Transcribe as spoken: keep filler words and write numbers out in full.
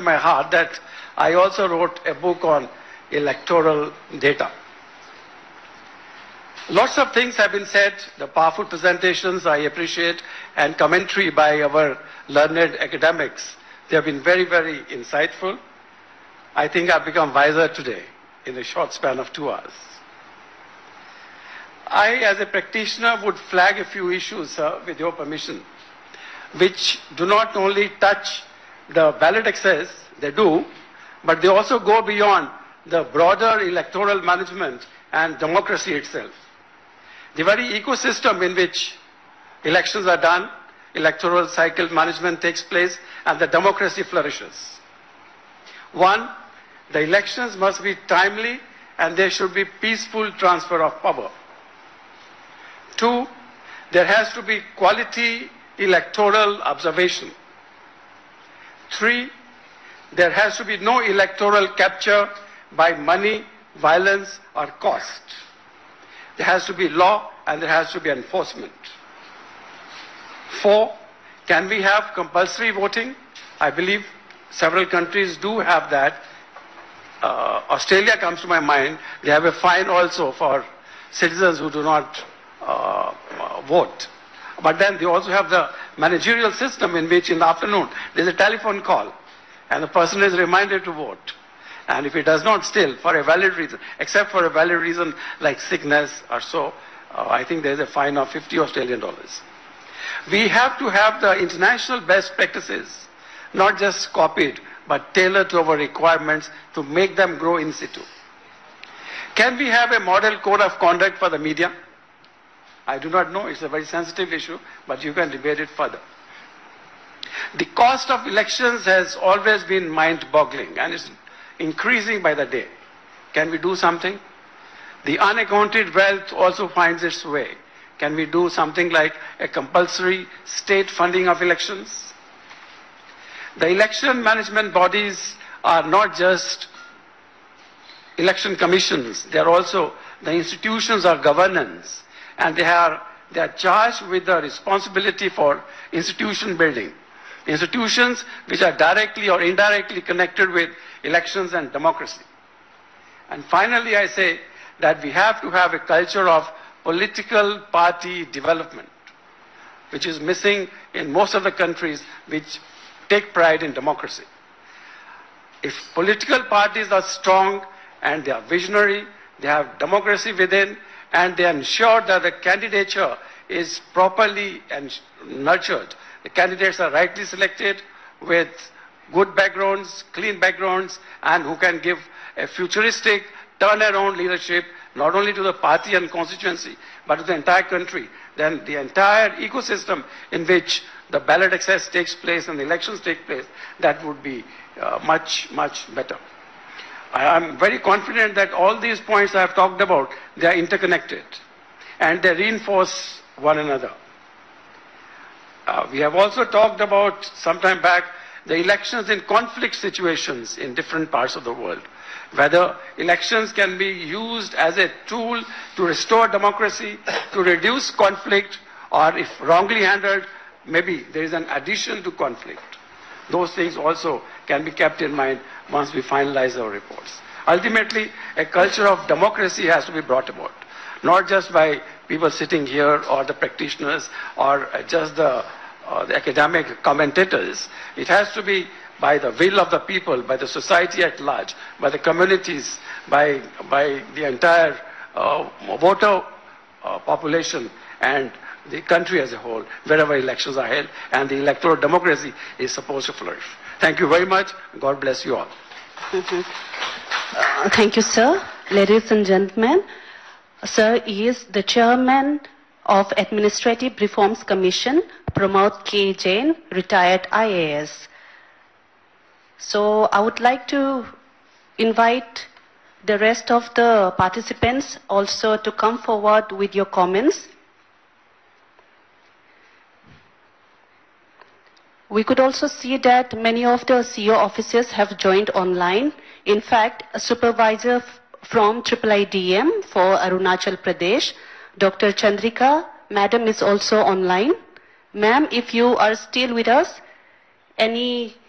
my heart that I also wrote a book on electoral data. Lots of things have been said, the powerful presentations I appreciate, and commentary by our learned academics. They have been very, very insightful. I think I've become wiser today in a short span of two hours. I, as a practitioner, would flag a few issues, sir, with your permission, which do not only touch the ballot access, they do, but they also go beyond the broader electoral management and democracy itself. The very ecosystem in which elections are done, electoral cycle management takes place, and the democracy flourishes. One, the elections must be timely and there should be peaceful transfer of power. Two, there has to be quality electoral observation. Three, there has to be no electoral capture by money, violence, or cost. There has to be law and there has to be enforcement. Four, can we have compulsory voting? I believe several countries do have that. Uh, Australia comes to my mind. They have a fine also for citizens who do not uh, uh, vote. But then they also have the managerial system in which in the afternoon there's a telephone call and the person is reminded to vote. And if he does not still, for a valid reason, except for a valid reason like sickness or so, uh, I think there's a fine of fifty Australian dollars. We have to have the international best practices, not just copied, but tailored to our requirements to make them grow in situ. Can we have a model code of conduct for the media? I do not know, it's a very sensitive issue, but you can debate it further. The cost of elections has always been mind-boggling and it's increasing by the day. Can we do something? The unaccounted wealth also finds its way. Can we do something like a compulsory state funding of elections? The election management bodies are not just election commissions, they are also the institutions of governance, and they are, they are charged with the responsibility for institution building. Institutions which are directly or indirectly connected with elections and democracy. And finally, I say that we have to have a culture of political party development, which is missing in most of the countries which take pride in democracy. If political parties are strong and they are visionary, they have democracy within, and they ensure that the candidature is properly and nurtured, the candidates are rightly selected with good backgrounds, clean backgrounds, and who can give a futuristic turnaround leadership not only to the party and constituency, but to the entire country, then the entire ecosystem in which the ballot access takes place and the elections take place, that would be uh, much, much better. I am very confident that all these points I have talked about, they are interconnected and they reinforce one another. Uh, we have also talked about, some time back, the elections in conflict situations in different parts of the world. Whether elections can be used as a tool to restore democracy, to reduce conflict, or if wrongly handled, maybe there is an addition to conflict. Those things also can be kept in mind once we finalize our reports. Ultimately, a culture of democracy has to be brought about, not just by people sitting here or the practitioners or just the, uh, the academic commentators. It has to be by the will of the people, by the society at large, by the communities, by, by the entire uh, voter uh, population and the country as a whole, wherever elections are held, and the electoral democracy is supposed to flourish. Thank you very much. God bless you all. uh, thank you, sir. Ladies and gentlemen, sir is the chairman of Administrative Reforms Commission, Pramod K. Jain, retired I A S. So I would like to invite the rest of the participants also to come forward with your comments. We could also see that many of the C E O officers have joined online. In fact, a supervisor from I I I D M for Arunachal Pradesh, Doctor Chandrika, Madam is also online. Ma'am, if you are still with us, any